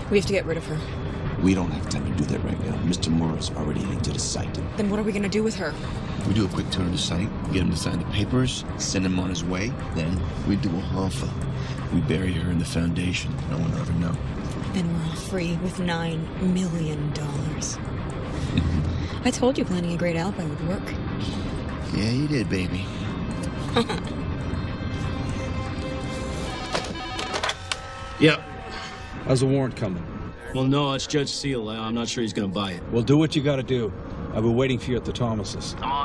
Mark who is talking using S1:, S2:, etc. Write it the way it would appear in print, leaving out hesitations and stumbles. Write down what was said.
S1: We have to get rid of her.
S2: We don't have time to do that right now. Mr. Morris already heading to the site.
S1: Then what are we gonna do with her?
S3: We do a quick tour of the site, get him to sign the papers, send him on his way. Then we do a Hoffa. We bury her in the foundation. No one will ever know.
S1: And we're all free with $9 million. I told you planning a great alibi would work.
S3: Yeah, you did, baby.
S4: Yep.
S5: How's the warrant coming?
S4: Well, no, it's Judge Seal. I'm not sure he's gonna buy it.
S5: Well, do what you gotta do. I've been waiting for you at the Thomases.
S4: Oh,